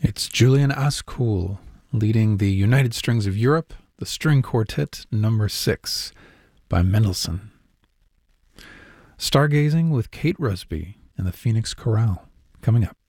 It's Julian Ascool leading the United Strings of Europe, the String Quartet No. 6 by Mendelssohn. Stargazing with Kate Rusby and the Phoenix Chorale coming up.